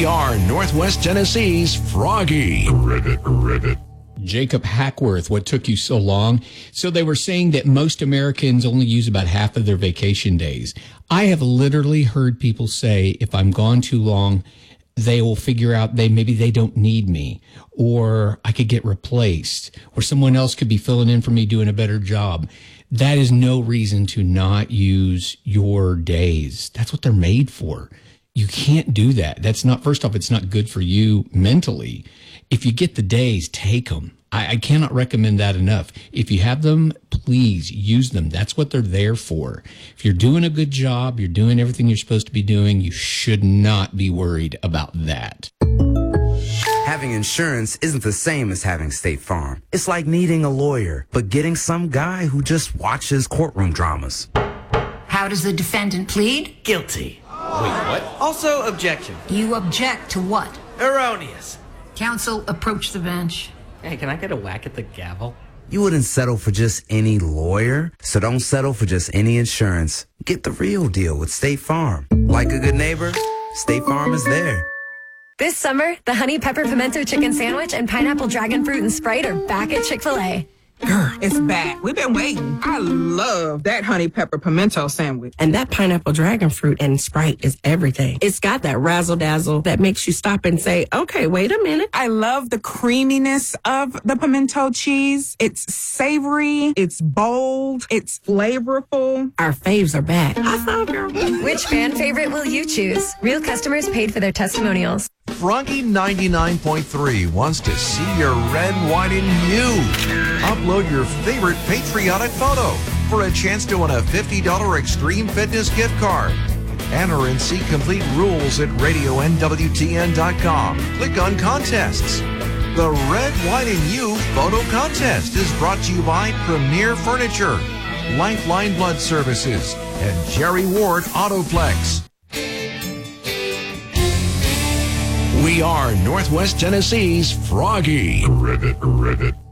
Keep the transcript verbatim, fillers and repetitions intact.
We are Northwest Tennessee's Froggy. Ribbit, ribbit. Jacob Hackworth, what took you so long? So they were saying that most Americans only use about half of their vacation days. I have literally heard people say, if I'm gone too long, they will figure out they maybe they don't need me, or I could get replaced, or someone else could be filling in for me doing a better job. That is no reason to not use your days. That's what they're made for. You can't do that. That's not, first off, it's not good for you mentally. If you get the days, take them. I, I cannot recommend that enough. If you have them, please use them. That's what they're there for. If you're doing a good job, you're doing everything you're supposed to be doing, you should not be worried about that. Having insurance isn't the same as having State Farm. It's like needing a lawyer, but getting some guy who just watches courtroom dramas. How does the defendant plead? Guilty. Wait, what? Also, objection. You object to what? Erroneous. Counsel, approach the bench. Hey, can I get a whack at the gavel? You wouldn't settle for just any lawyer, so don't settle for just any insurance. Get the real deal with State Farm. Like a good neighbor, State Farm is there. This summer, the Honey Pepper Pimento Chicken Sandwich and Pineapple Dragon Fruit and Sprite are back at Chick-fil-A. Girl, it's back. We've been waiting. I love that honey pepper pimento sandwich. And that pineapple dragon fruit and Sprite is everything. It's got that razzle dazzle that makes you stop and say, okay, wait a minute. I love the creaminess of the pimento cheese. It's savory. It's bold. It's flavorful. Our faves are back. I saw, girl. Which fan favorite will you choose? Real customers paid for their testimonials. Froggy ninety-nine point three wants to see your red, white, and you. Upload your favorite patriotic photo for a chance to win a fifty dollars Extreme Fitness gift card. Enter and see complete rules at radio N W T N dot com. Click on contests. The Red, White, and You photo contest is brought to you by Premier Furniture, Lifeline Blood Services, and Jerry Ward Autoplex. We are Northwest Tennessee's Froggy. Ribbit, ribbit.